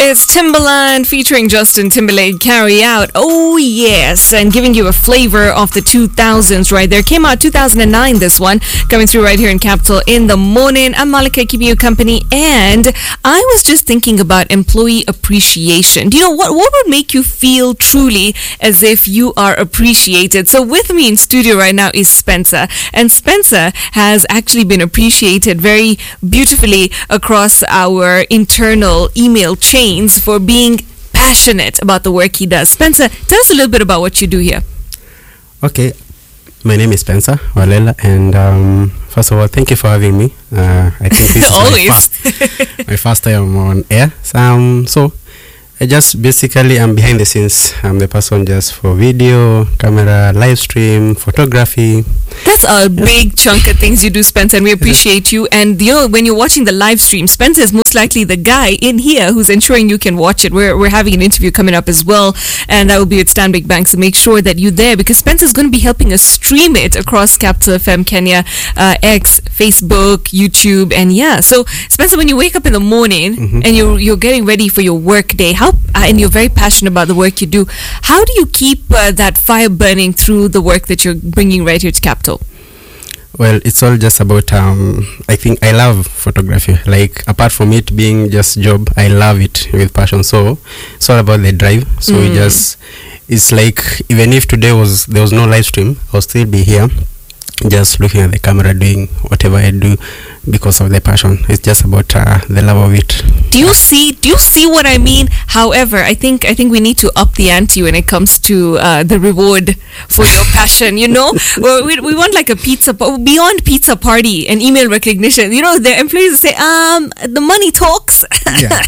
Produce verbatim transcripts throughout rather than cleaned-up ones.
It's Timbaland featuring Justin Timberlake, Carry Out. Oh, yes. And giving you a flavor of the two thousands right there. Came out two thousand nine, this one. Coming through right here in Capital in the morning. I'm Malika, keeping you company. And I was just thinking about employee appreciation. Do you know what, what would make you feel truly as if you are appreciated? So with me in studio right now is Spencer. And Spencer has actually been appreciated very beautifully across our internal email chains for being passionate about the work he does. Spencer, tell us a little bit about what you do here. Okay, my name is Spencer Walela, and um, first of all, thank you for having me. Uh, I think this is Always. my first, my first time on air. So, um, so I just basically I'm behind the scenes. I'm the person just for video, camera, live stream, photography. That's a big chunk of things you do, Spencer, and we appreciate you. And you know, when you're watching the live stream, Spencer is most likely the guy in here who's ensuring you can watch it. We're we're having an interview coming up as well, and that will be with Stanbic Bank. So make sure that you're there because Spencer's going to be helping us stream it across Capital F M Kenya, uh, X, Facebook, YouTube, and yeah. So Spencer, when you wake up in the morning mm-hmm. and you're you're getting ready for your work day, how uh, and you're very passionate about the work you do, how do you keep uh, that fire burning through the work that you're bringing right here to Capital? Well, it's all just about, um, I think I love photography. Like, apart from it being just job, I love it with passion. So, it's all about the drive. So, mm. it just, it's like, even if today was, there was no live stream, I'll still be here, just looking at the camera, doing whatever I do because of the passion. It's just about uh, the love of it. Do you see? Do you see what I mean? However, I think I think we need to up the ante when it comes to uh, the reward for your passion. You know, well, we we want like a pizza beyond pizza party and email recognition. You know, the employees say, um, the money talks. Yeah.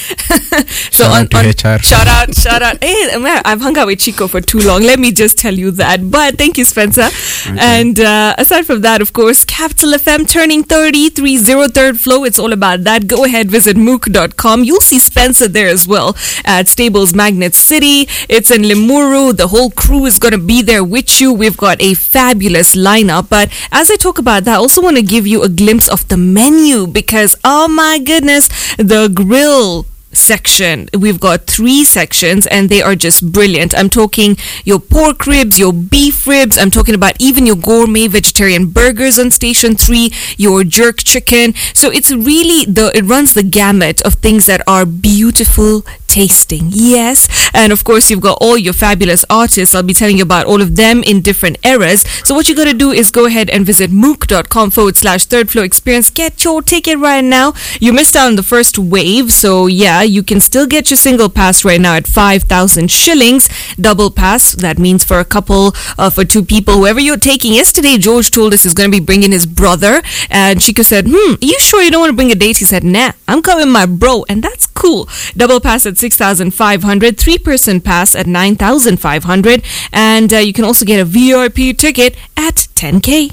So shout on, out to on, H R. Shout out, shout out. Hey, man, I've hung out with Chico for too long. Let me just tell you that. But thank you, Spencer. Okay. And uh, aside from that, of course, Capital F M turning thirty, three oh third flow. It's all about that. Go ahead, visit mook dot com. You'll see Spencer there as well at Stables Magnet City. It's in Limuru. The whole crew is going to be there with you. We've got a fabulous lineup. But as I talk about that, I also want to give you a glimpse of the menu because, oh my goodness, the grill section. We've got three sections and they are just brilliant. I'm talking your pork ribs, your beef ribs. I'm talking about even your gourmet vegetarian burgers on station three, your jerk chicken. So it's really the, it runs the gamut of things that are beautiful tasting. Yes. And of course, you've got all your fabulous artists. I'll be telling you about all of them in different eras. So what you got to do is go ahead and visit mook dot com forward slash third floor experience. Get your ticket right now. You missed out on the first wave. So yeah, you can still get your single pass right now at five thousand shillings. Double pass, that means for a couple, uh, for two people, whoever you're taking. Yesterday, George told us he's going to be bringing his brother. And Chico said, hmm, are you sure you don't want to bring a date? He said, nah, I'm coming with my bro. And that's cool. Double pass at six thousand five hundred, three-person pass at nine thousand five hundred, and uh, you can also get a V I P ticket at ten K.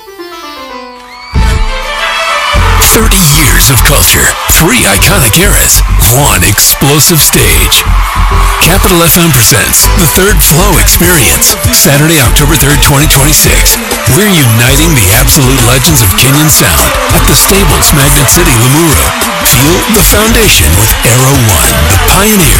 thirty years of culture, three iconic eras, one explosive stage. Capital F M presents the Third Flow Experience, Saturday, October third, twenty twenty-six. We're uniting the absolute legends of Kenyan sound at the Stables Magnet City, Limuru. Feel the foundation with Aero One, the pioneer